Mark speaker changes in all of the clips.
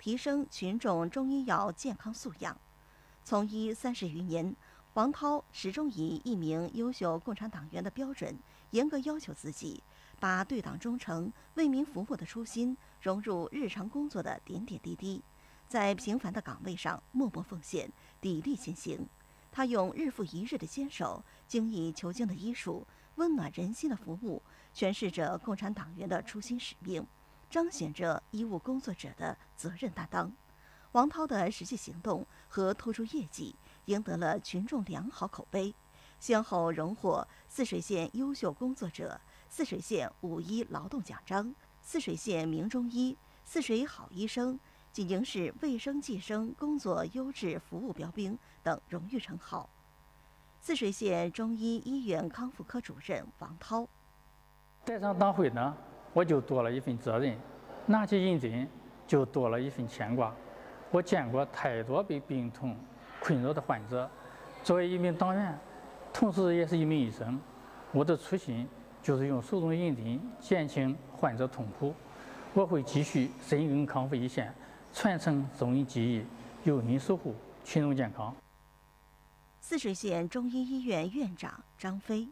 Speaker 1: 提升群众中医药健康素养。从医30余年，王涛始终以一名优秀共产党员的标准，严格要求自己，把对党忠诚、为民服务的初心融入日常工作的点点滴滴，在平凡的岗位上默默奉献，砥砺前行。他用日复一日的坚守、精益求精的医术、温暖人心的服务，诠释着共产党员的初心使命，彰显着医务工作者的责任担当。王涛的实际行动和突出业绩赢得了群众良好口碑，先后荣获泗水县优秀工作者、泗水县5一劳动奖章、泗水县名中医、泗水好医生、济宁市卫生计生工作优质服务标兵等荣誉称号。泗水县中医医院康复科主任王涛：
Speaker 2: 带上党徽呢，我就多了一份责任；拿起银针，就多了一份牵挂。我见过太多被病痛困扰的患者，作为一名党员，同时也是一名医生，我的初心就是用手中银针减轻患者痛苦。我会继续深耕康复一线，传承中医技艺，由民守护群众健康。
Speaker 1: 泗水县中医医院院长张飞：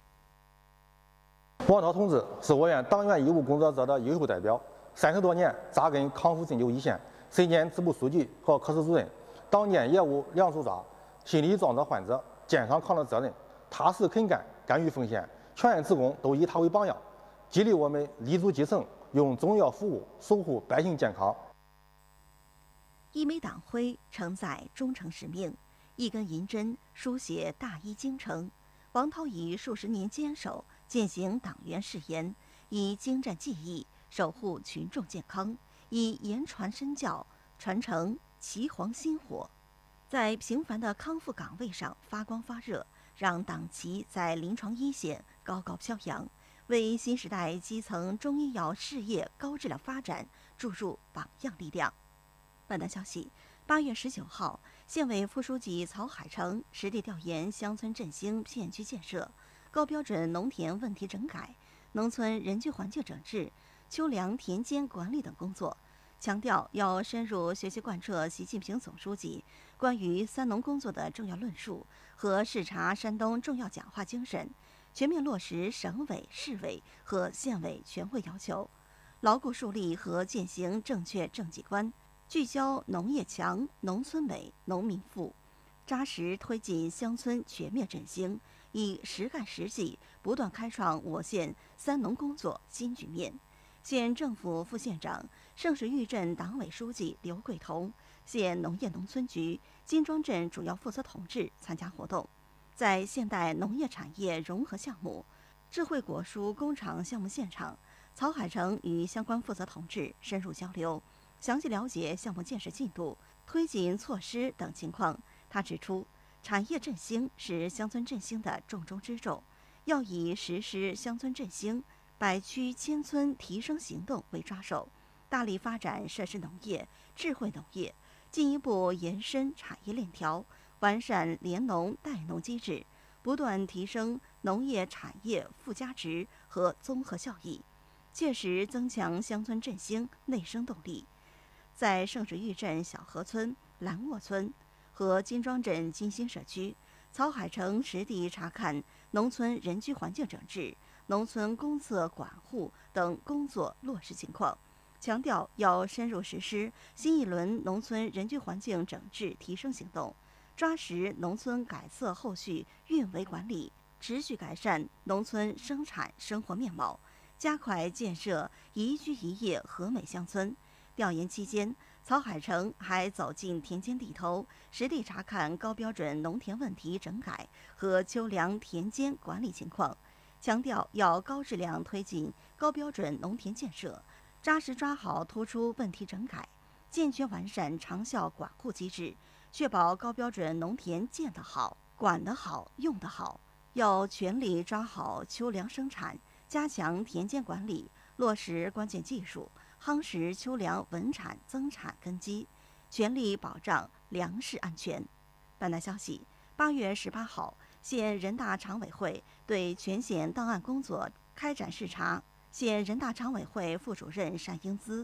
Speaker 3: 王涛同志是我院党员医务工作者的优秀代表，30多年扎根康复拯救一线，身兼支部书记和科室主任，党建业务两手抓，心理装着患者，肩上扛着责任，踏实肯干，甘于奉献，全院职工都以他为榜样，激励我们立足基层，用中药服务守护百姓健康。
Speaker 1: 一枚党徽承载忠诚使命，一根银针书写大医精诚。王涛以数十年坚守践行党员誓言，以精湛技艺守护群众健康，以言传身教，传承岐黄薪火，在平凡的康复岗位上发光发热，让党旗在临床一线高高飘扬，为新时代基层中医药事业高质量发展注入榜样力量。本台消息，8月19号，县委副书记曹海成实地调研乡村振兴片区建设、高标准农田问题整改、农村人居环境整治、秋粮田间管理等工作，强调要深入学习贯彻习近平总书记关于三农工作的重要论述和视察山东重要讲话精神，全面落实省委、市委和县委全会要求，牢固树立和践行正确政绩观，聚焦农业强、农村美、农民富，扎实推进乡村全面振兴，以实干实绩不断开创我县三农工作新局面。县政府副县长、盛世峪镇党委书记刘桂彤、县农业农村局金庄镇主要负责同志参加活动。在现代农业产业融合项目、智慧果蔬工厂项目现场，曹海成与相关负责同志深入交流，详细了解项目建设进度、推进措施等情况。他指出，产业振兴是乡村振兴的重中之重，要以实施乡村振兴、百区千村提升行动为抓手，大力发展设施农业、智慧农业，进一步延伸产业链条，完善联农带农机制，不断提升农业产业附加值和综合效益，切实增强乡村振兴内生动力。在盛世峪镇小河村、蓝沃村和金庄镇金星社区，曹海成实地查看农村人居环境整治、农村公厕管护等工作落实情况，强调要深入实施新一轮农村人居环境整治提升行动，抓实农村改厕后续运维管理，持续改善农村生产生活面貌，加快建设宜居宜业和美乡村。调研期间，曹海成还走进田间地头，实地查看高标准农田问题整改和秋粮田间管理情况，强调要高质量推进高标准农田建设，扎实抓好突出问题整改，健全完善长效管护机制，确保高标准农田建得好、管得好、用得好。要全力抓好秋粮生产，加强田间管理，落实关键技术，夯实秋粮稳产增产根基，全力保障粮食安全。本台消息，8月18号，县人大常委会对全县档案工作开展视察。县人大常委会副主任单英姿、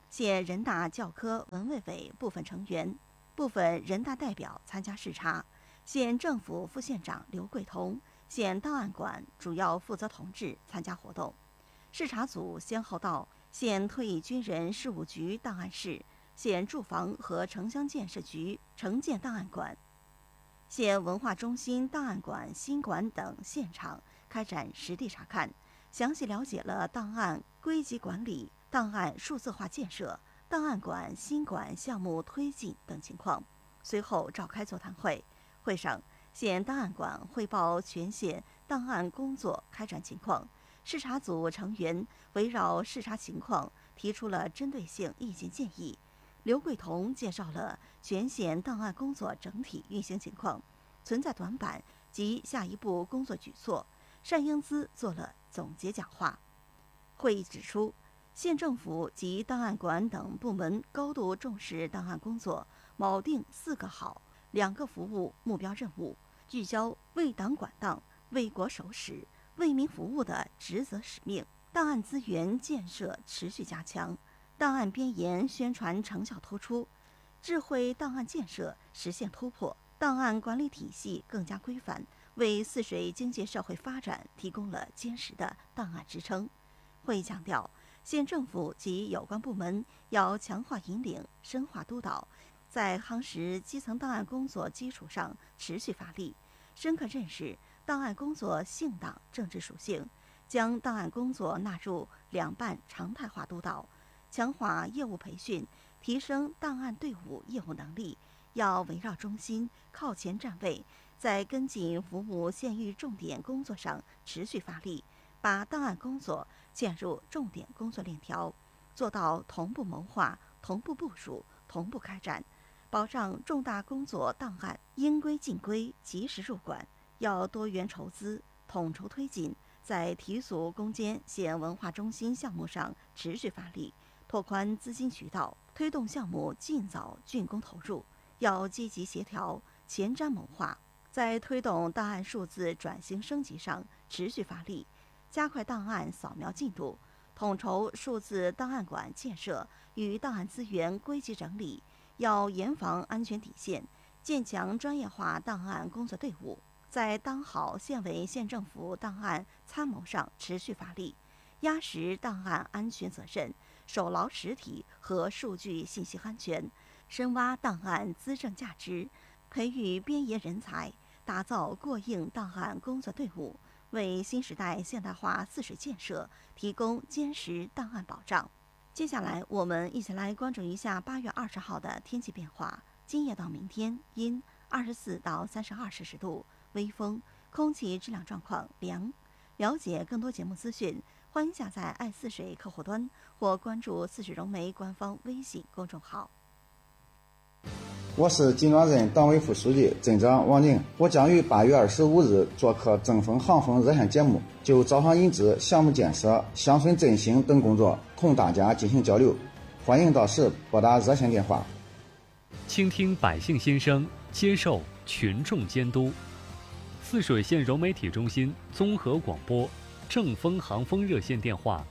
Speaker 1: 现人大教科文卫委部分成员、部分人大代表参加视察。县政府副县长刘桂彤、县档案馆主要负责同志参加活动。视察组先后到县退役军人事务局档案室、县住房和城乡建设局城建档案馆、县文化中心档案馆新馆等现场开展实地查看，详细了解了档案归集管理、档案数字化建设、档案馆新馆项目推进等情况。随后召开座谈会，会上县档案馆汇报全县档案工作开展情况。视察组成员围绕视察情况提出了针对性意见建议。刘桂彤介绍了全县档案工作整体运行情况、存在短板及下一步工作举措。单英姿做了总结讲话。会议指出，县政府及档案馆等部门高度重视档案工作，铆定4个好、2个服务目标任务，聚焦为党管档、为国守史、为民服务的职责使命。档案资源建设持续加强，档案编研宣传成效突出，智慧档案建设实现突破，档案管理体系更加规范，为泗水经济社会发展提供了坚实的档案支撑。会议强调，县政府及有关部门要强化引领、深化督导，在夯实基层档案工作基础上持续发力，深刻认识档案工作性党政治属性，将档案工作纳入两办常态化督导，强化业务培训，提升档案队伍业务能力。要围绕中心、靠前站位，在跟进服务县域重点工作上持续发力，把档案工作嵌入重点工作链条，做到同步谋划、同步部署、同步开展，保障重大工作档案应规尽规、及时入管。要多元筹资，统筹推进，在提速攻坚县文化中心项目上持续发力，拓宽资金渠道，推动项目尽早竣工投入。要积极协调、前瞻谋划，在推动档案数字转型升级上持续发力，加快档案扫描进度，统筹数字档案馆建设与档案资源归集整理。要严防安全底线，建强专业化档案工作队伍，在当好县委县政府档案参谋上持续发力，压实档案安全责任，守牢实体和数据信息安全，深挖档案资政价值，培育编研人才，打造过硬档案工作队伍，为新时代现代化泗水建设提供坚实档案保障。接下来，我们一起来关注一下8月20号的天气变化。今夜到明天，阴，24到32摄氏度，微风，空气质量状况良。了解更多节目资讯，欢迎下载爱泗水客户端或关注泗水融媒官方微信公众号。
Speaker 4: 我是济南人党委副书记、镇长王宁，我将于8月25日做客正风航风热线节目，就招商引资、项目建设、乡村振兴等工作同大家进行交流。欢迎到时拨打热线电话。
Speaker 5: 倾听百姓心声，接受群众监督。泗水县融媒体中心综合广播正风航风热线电话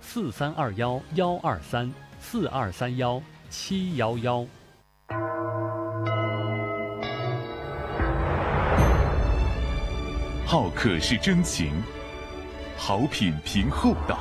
Speaker 5: ：4321-123，4231-711。
Speaker 6: 好客是真情，好品凭厚道。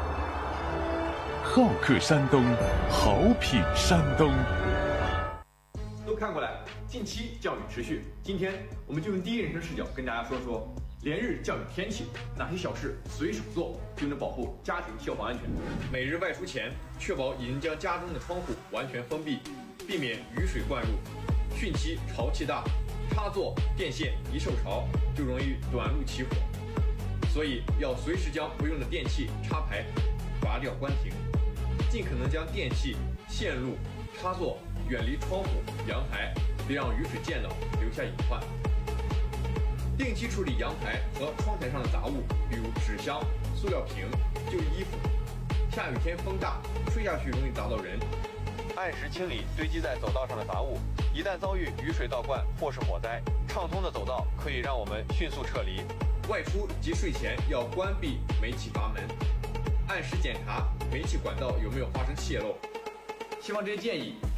Speaker 6: 好客山东，好品山东。
Speaker 7: 都看过来，近期教育持续。今天我们就用第一人称视角跟大家说说连日教育天气，哪些小事随手做就能保护家庭消防安全。每日外出前，确保已经将家中的窗户完全封闭，避免雨水灌入。汛期潮气大，插座、电线一受潮就容易短路起火，所以要随时将不用的电器、插排拔掉关停，尽可能将电器、线路、插座远离窗户、阳台，别让雨水溅到，留下隐患。定期处理阳台和窗台上的杂物，比如纸箱、塑料瓶、旧衣服。下雨天风大，吹下去容易砸到人。按时清理堆积在走道上的杂物，一旦遭遇雨水倒灌或是火灾，畅通的走道可以让我们迅速撤离。外出及睡前要关闭煤气阀门，按时检查煤气管道有没有发生泄漏。 希望这些建议